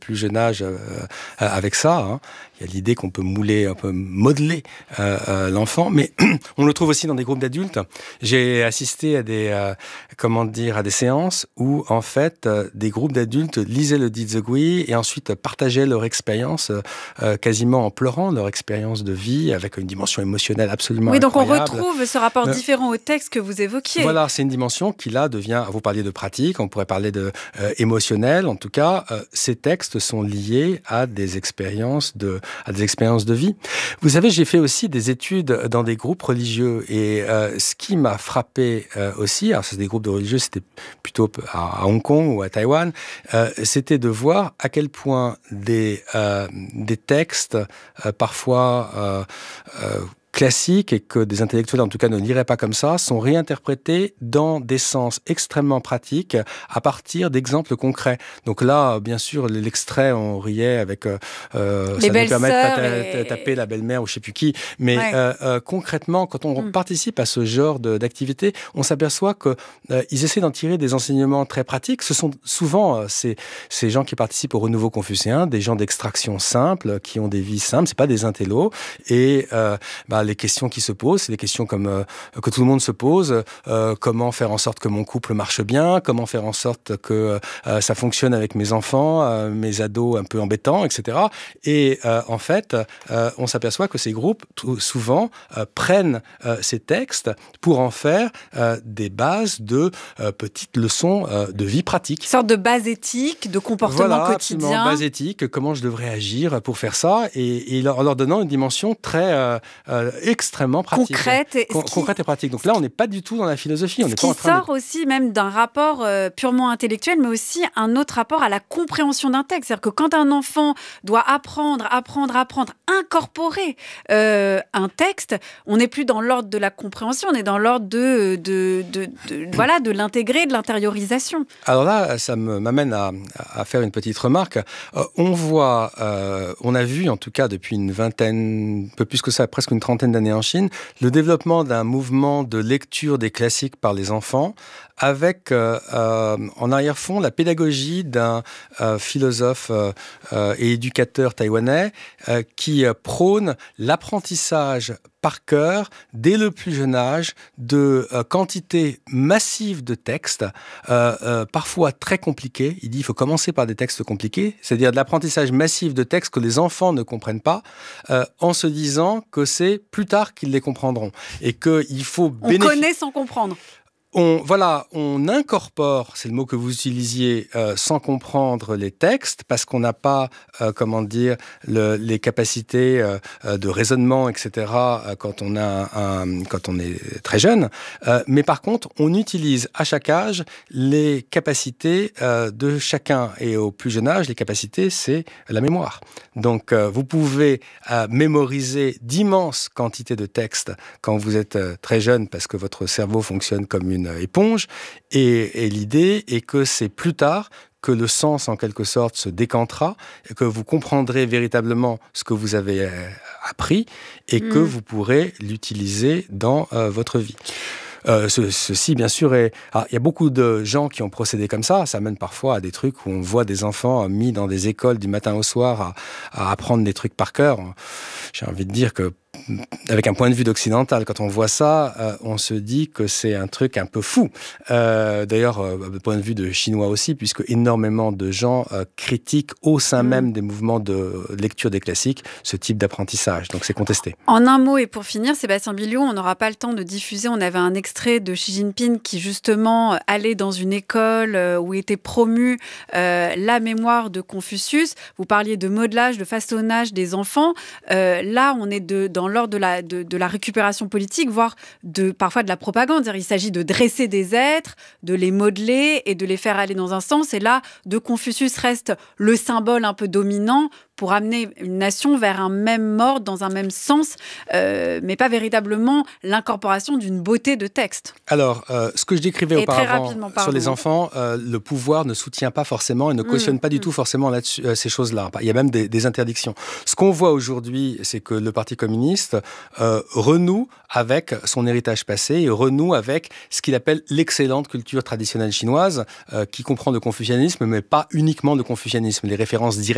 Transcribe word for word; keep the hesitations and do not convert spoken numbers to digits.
plus jeune âge euh, avec ça. Hein. Il y a l'idée qu'on peut mouler, un peu modeler euh, euh, l'enfant, mais on le trouve aussi dans des groupes d'adultes. J'ai assisté à des, euh, comment dire, à des séances où en fait euh, des groupes d'adultes lisaient le Dizegui et ensuite partageaient leur expérience, euh, quasiment en pleurant, leur expérience de vie avec une dimension émotionnelle absolument oui, donc incroyable. on retrouve ce rapport euh, différent au texte que vous évoquiez. Voilà, c'est une dimension qui là devient. Vous parliez de pratique, on pourrait parler de euh, émotionnel. En tout cas, euh, ces textes sont liés à des expériences de à des expériences de vie. Vous savez, j'ai fait aussi des études dans des groupes religieux et euh, ce qui m'a frappé euh, aussi, alors c'est des groupes de religieux, c'était plutôt à, à Hong Kong ou à Taïwan, euh, c'était de voir à quel point des euh, des textes euh, parfois euh, euh, classiques et que des intellectuels en tout cas ne liraient pas comme ça, sont réinterprétés dans des sens extrêmement pratiques à partir d'exemples concrets. Donc là, bien sûr, l'extrait, on riait avec euh, les ça nous permet de pas et... taper la belle-mère ou je sais plus qui, mais ouais. euh, euh, concrètement, quand on mm. participe à ce genre de, d'activité, on s'aperçoit que euh, ils essaient d'en tirer des enseignements très pratiques. Ce sont souvent euh, ces, ces gens qui participent au renouveau confucéen, des gens d'extraction simple, qui ont des vies simples, c'est pas des intellos, et euh, bah, les questions qui se posent, c'est des questions comme euh, que tout le monde se pose. Euh, comment faire en sorte que mon couple marche bien? Comment faire en sorte que euh, ça fonctionne avec mes enfants, euh, mes ados un peu embêtants, et cetera. Et euh, en fait, euh, on s'aperçoit que ces groupes, tout, souvent, euh, prennent euh, ces textes pour en faire euh, des bases de euh, petites leçons euh, de vie pratique. Une sorte de base éthique, de comportement voilà, quotidien. Absolument, base éthique, comment je devrais agir pour faire ça, et, et leur, en leur donnant une dimension très euh, euh, extrêmement pratique. Concrète et, Con- qui, concrète et pratique. Donc là, on n'est pas du tout dans la philosophie. On ce n'est qui pas en train sort de... aussi même d'un rapport euh, purement intellectuel, mais aussi un autre rapport à la compréhension d'un texte. C'est-à-dire que quand un enfant doit apprendre, apprendre, apprendre, incorporer euh, un texte, on n'est plus dans l'ordre de la compréhension, on est dans l'ordre de, de, de, de, de, voilà, de l'intégrer, de l'intériorisation. Alors là, ça me, m'amène à, à faire une petite remarque. Euh, on voit, euh, on a vu en tout cas depuis une vingtaine, un peu plus que ça, presque une trentaine d'années en Chine, le développement d'un mouvement de lecture des classiques par les enfants, avec euh, euh, en arrière-fond la pédagogie d'un euh, philosophe euh, euh, et éducateur taïwanais euh, qui euh, prône l'apprentissage par cœur, dès le plus jeune âge, de euh, quantités massives de textes, euh, euh, parfois très compliqués. Il dit qu'il faut commencer par des textes compliqués, c'est-à-dire de l'apprentissage massif de textes que les enfants ne comprennent pas, euh, en se disant que c'est plus tard qu'ils les comprendront. Et qu'il faut On bénéfic... connaît sans comprendre. On, voilà, on incorpore, c'est le mot que vous utilisiez, euh, sans comprendre les textes, parce qu'on n'a pas, euh, comment dire, le, les capacités euh, de raisonnement, et cetera, euh, quand on a un, quand on est très jeune. Euh, mais par contre, on utilise à chaque âge les capacités euh, de chacun. Et au plus jeune âge, les capacités, c'est la mémoire. Donc, euh, vous pouvez euh, mémoriser d'immenses quantités de textes quand vous êtes euh, très jeune, parce que votre cerveau fonctionne comme une éponge, et, et l'idée est que c'est plus tard que le sens, en quelque sorte, se décantera, et que vous comprendrez véritablement ce que vous avez euh, appris, et mmh. que vous pourrez l'utiliser dans euh, votre vie. Euh, ce, ceci, bien sûr, est... Alors, il y a beaucoup de gens qui ont procédé comme ça. Ça mène parfois à des trucs où on voit des enfants mis dans des écoles du matin au soir à, à apprendre des trucs par cœur. J'ai envie de dire que avec un point de vue d'occidental, quand on voit ça, euh, on se dit que c'est un truc un peu fou. Euh, d'ailleurs, euh, du point de vue de chinois aussi, puisque énormément de gens euh, critiquent au sein mmh. même des mouvements de lecture des classiques ce type d'apprentissage. Donc c'est contesté. En un mot, et pour finir, Sébastien Billiot, on n'aura pas le temps de diffuser. On avait un extrait de Xi Jinping qui justement allait dans une école où était promue euh, la mémoire de Confucius. Vous parliez de modelage, de façonnage des enfants. Euh, là, on est de, dans l'ordre de la, de, de la récupération politique, voire de, parfois de la propagande. C'est-à-dire, il s'agit de dresser des êtres, de les modeler et de les faire aller dans un sens. Et là, de Confucius reste le symbole un peu dominant pour amener une nation vers un même ordre, dans un même sens, euh, mais pas véritablement l'incorporation d'une beauté de texte. Alors, euh, ce que je décrivais et auparavant sur les enfants, euh, le pouvoir ne soutient pas forcément et ne cautionne mmh, pas du mmh. tout forcément là-dessus, euh, ces choses-là. Il y a même des, des interdictions. Ce qu'on voit aujourd'hui, c'est que le Parti communiste euh, renoue avec son héritage passé et renoue avec ce qu'il appelle l'excellente culture traditionnelle chinoise, euh, qui comprend le confucianisme, mais pas uniquement le confucianisme. Les références directes